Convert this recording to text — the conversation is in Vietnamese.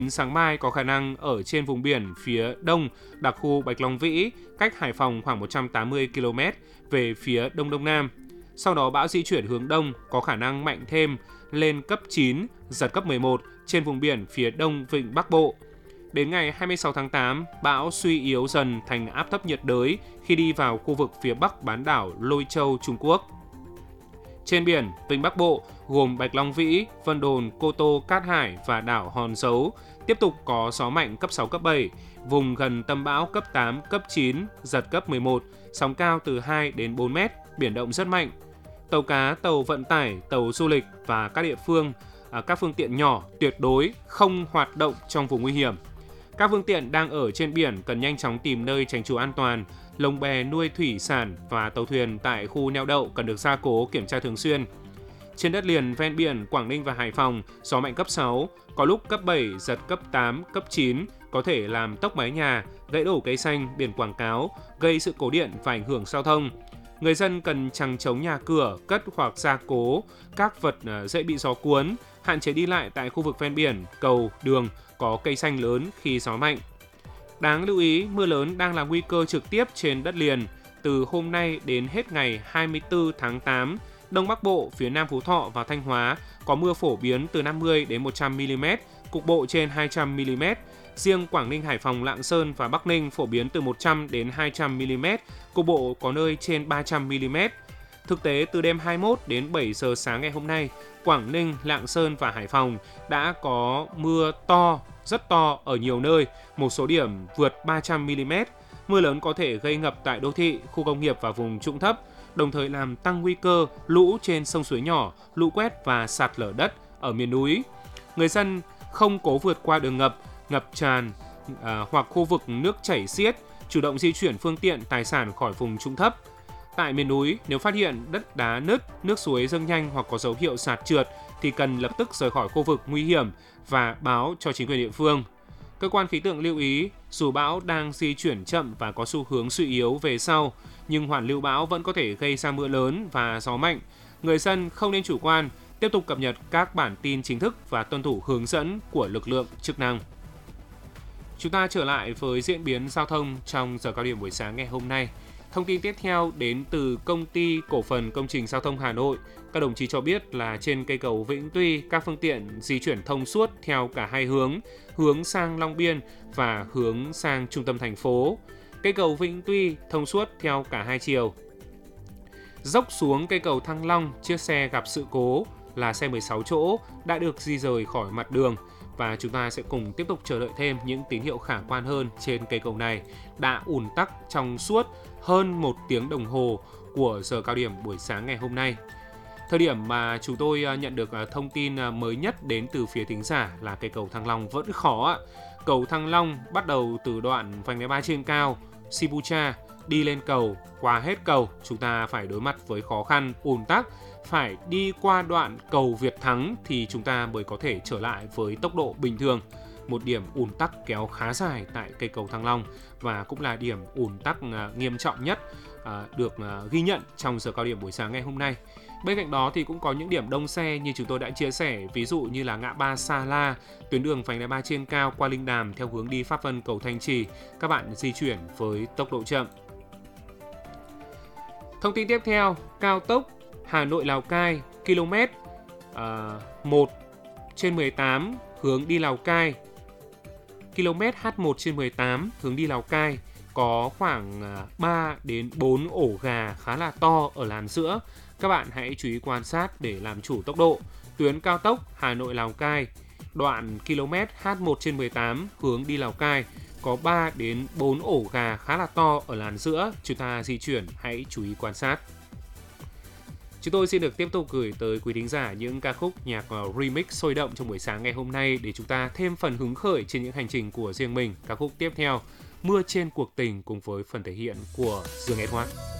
Sáng mai có khả năng ở trên vùng biển phía đông đặc khu Bạch Long Vĩ, cách Hải Phòng khoảng 180 km về phía đông đông nam. Sau đó bão di chuyển hướng đông, có khả năng mạnh thêm lên cấp 9, giật cấp 11 trên vùng biển phía đông vịnh Bắc Bộ. Đến ngày 26 tháng 8, bão suy yếu dần thành áp thấp nhiệt đới khi đi vào khu vực phía bắc bán đảo Lôi Châu, Trung Quốc. Trên biển, vịnh Bắc Bộ gồm Bạch Long Vĩ, Vân Đồn, Cô Tô, Cát Hải và đảo Hòn Dấu tiếp tục có gió mạnh cấp 6, cấp 7, vùng gần tâm bão cấp 8, cấp 9, giật cấp 11, sóng cao từ 2 đến 4 mét, biển động rất mạnh. Tàu cá, tàu vận tải, tàu du lịch và các địa phương, các phương tiện nhỏ tuyệt đối không hoạt động trong vùng nguy hiểm. Các phương tiện đang ở trên biển cần nhanh chóng tìm nơi tránh trú an toàn. Lồng bè nuôi thủy sản và tàu thuyền tại khu neo đậu cần được gia cố kiểm tra thường xuyên. Trên đất liền ven biển Quảng Ninh và Hải Phòng, gió mạnh cấp 6, có lúc cấp 7, giật cấp 8, cấp 9, có thể làm tốc mái nhà, gãy đổ cây xanh, biển quảng cáo, gây sự cố điện và ảnh hưởng giao thông. Người dân cần chằng chống nhà cửa, cất hoặc gia cố các vật dễ bị gió cuốn, hạn chế đi lại tại khu vực ven biển, cầu, đường có cây xanh lớn khi gió mạnh. Đáng lưu ý, mưa lớn đang là nguy cơ trực tiếp trên đất liền. Từ hôm nay đến hết ngày 24 tháng 8, Đông Bắc Bộ, phía Nam Phú Thọ và Thanh Hóa có mưa phổ biến từ 50 đến 100 mm, cục bộ trên 200 mm. Riêng Quảng Ninh, Hải Phòng, Lạng Sơn và Bắc Ninh phổ biến từ 100 đến 200 mm, cục bộ có nơi trên 300 mm. Thực tế, từ đêm 21 đến 7 giờ sáng ngày hôm nay, Quảng Ninh, Lạng Sơn và Hải Phòng đã có mưa to, rất to ở nhiều nơi, một số điểm vượt 300 mm. Mưa lớn có thể gây ngập tại đô thị, khu công nghiệp và vùng trũng thấp, đồng thời làm tăng nguy cơ lũ trên sông suối nhỏ, lũ quét và sạt lở đất ở miền núi. Người dân không cố vượt qua đường ngập tràn hoặc khu vực nước chảy xiết, chủ động di chuyển phương tiện, tài sản khỏi vùng trũng thấp. Tại miền núi, nếu phát hiện đất đá nứt, nước suối dâng nhanh hoặc có dấu hiệu sạt trượt thì cần lập tức rời khỏi khu vực nguy hiểm và báo cho chính quyền địa phương. Cơ quan khí tượng lưu ý, dù bão đang di chuyển chậm và có xu hướng suy yếu về sau, nhưng hoàn lưu bão vẫn có thể gây ra mưa lớn và gió mạnh. Người dân không nên chủ quan, tiếp tục cập nhật các bản tin chính thức và tuân thủ hướng dẫn của lực lượng chức năng. Chúng ta trở lại với diễn biến giao thông trong giờ cao điểm buổi sáng ngày hôm nay. Thông tin tiếp theo đến từ Công ty Cổ phần Công trình Giao thông Hà Nội. Các đồng chí cho biết là trên cây cầu Vĩnh Tuy, các phương tiện di chuyển thông suốt theo cả hai hướng sang Long Biên và hướng sang trung tâm thành phố. Cây cầu Vĩnh Tuy thông suốt theo cả hai chiều. Dốc xuống cây cầu Thăng Long, chiếc xe gặp sự cố là xe 16 chỗ đã được di rời khỏi mặt đường. Và chúng ta sẽ cùng tiếp tục chờ đợi thêm những tín hiệu khả quan hơn trên cây cầu này đã ùn tắc trong suốt hơn 1 tiếng đồng hồ của giờ cao điểm buổi sáng ngày hôm nay. Thời điểm mà chúng tôi nhận được thông tin mới nhất đến từ phía thính giả là cây cầu Thăng Long vẫn khó. Cầu Thăng Long bắt đầu từ đoạn vành đai 3 trên cao, Sibucha, đi lên cầu, qua hết cầu, chúng ta phải đối mặt với khó khăn, ùn tắc. Phải đi qua đoạn cầu Việt Thắng thì chúng ta mới có thể trở lại với tốc độ bình thường. Một điểm ùn tắc kéo khá dài tại cây cầu Thăng Long và cũng là điểm ùn tắc nghiêm trọng nhất được ghi nhận trong giờ cao điểm buổi sáng ngày hôm nay. Bên cạnh đó thì cũng có những điểm đông xe như chúng tôi đã chia sẻ, ví dụ như là ngã ba Sa La, tuyến đường vành đai 3 trên cao qua Linh Đàm theo hướng đi Pháp Vân, cầu Thanh Trì. Các bạn di chuyển với tốc độ chậm. Thông tin tiếp theo, cao tốc Hà Nội Lào Cai, km 1/18 hướng đi Lào Cai, km H1/18 hướng đi Lào Cai có khoảng 3 đến 4 ổ gà khá là to ở làn giữa. Các bạn hãy chú ý quan sát để làm chủ tốc độ. Tuyến cao tốc Hà Nội Lào Cai, đoạn km H1/18 hướng đi Lào Cai có 3 đến 4 ổ gà khá là to ở làn giữa. Chúng ta di chuyển hãy chú ý quan sát. Chúng tôi xin được tiếp tục gửi tới quý thính giả những ca khúc nhạc remix sôi động trong buổi sáng ngày hôm nay để chúng ta thêm phần hứng khởi trên những hành trình của riêng mình. Ca khúc tiếp theo, Mưa trên cuộc tình cùng với phần thể hiện của Dương Edward.